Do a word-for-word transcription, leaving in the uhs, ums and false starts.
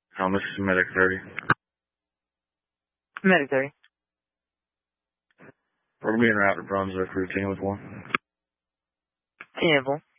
Um, this is Medic thirty. Medic thirty. We're being routed to Brunswick, routine with one. Sample.